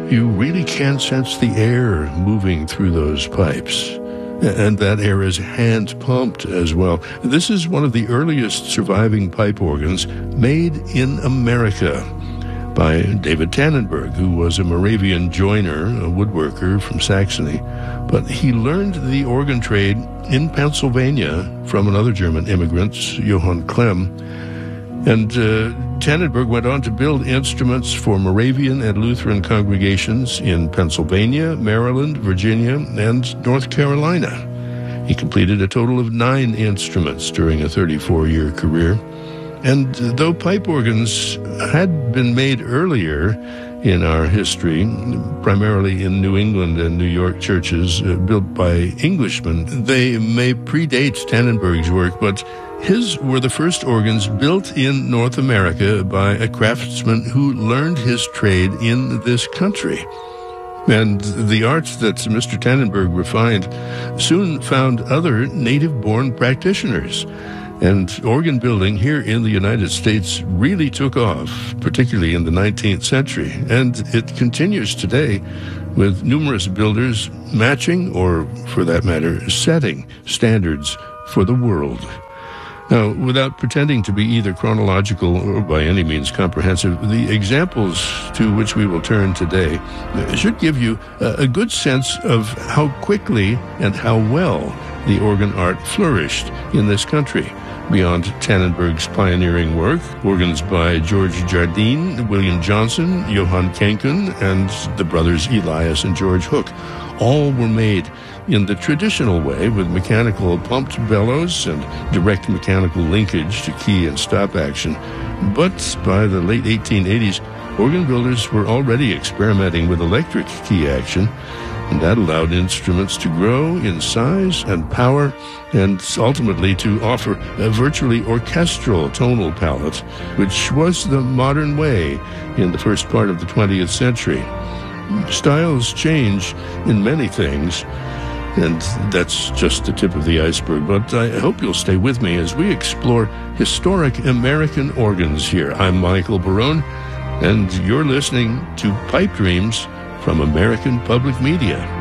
you really can sense the air moving through those pipes. And that air is hand-pumped as well. This is one of the earliest surviving pipe organs made in America by David Tannenberg, who was a Moravian joiner, a woodworker from Saxony. But he learned the organ trade in Pennsylvania from another German immigrant, Johann Klemm. And Tannenberg went on to build instruments for Moravian and Lutheran congregations in Pennsylvania, Maryland, Virginia, and North Carolina. He completed a total of 9 instruments during a 34-year career. And though pipe organs had been made earlier in our history, primarily in New England and New York churches built by Englishmen, they may predate Tannenberg's work, but his were the first organs built in North America by a craftsman who learned his trade in this country. And the arts that Mr. Tannenberg refined soon found other native-born practitioners. And organ building here in the United States really took off, particularly in the 19th century. And it continues today with numerous builders matching, or for that matter, setting standards for the world. Now, without pretending to be either chronological or by any means comprehensive, the examples to which we will turn today should give you a good sense of how quickly and how well the organ art flourished in this country. Beyond Tannenberg's pioneering work, organs by George Jardine, William Johnson, Johann Kenken, and the brothers Elias and George Hook all were made in the traditional way with mechanical pumped bellows and direct mechanical linkage to key and stop action. But by the late 1880s, organ builders were already experimenting with electric key action, and that allowed instruments to grow in size and power and ultimately to offer a virtually orchestral tonal palette, which was the modern way in the first part of the 20th century. Styles change in many things, and that's just the tip of the iceberg. But I hope you'll stay with me as we explore historic American organs here. I'm Michael Barone, and you're listening to Pipe Dreams from American Public Media.